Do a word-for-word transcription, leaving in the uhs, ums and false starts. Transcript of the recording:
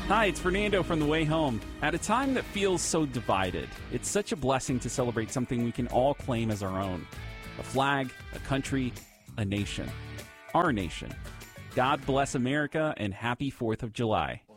Hi, it's Fernando from The Way Home. At a time that feels so divided, it's such a blessing to celebrate something we can all claim as our own. A flag, a country, a nation. Our nation. God bless America and happy fourth of July.